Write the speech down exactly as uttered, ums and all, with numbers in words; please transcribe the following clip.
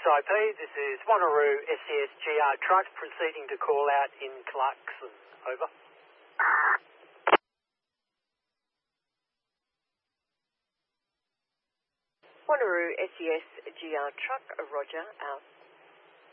I P, this is Wanneroo S C S G R truck proceeding to call out in Clarkson. Over. Wanneroo S C S G R truck, Roger, out.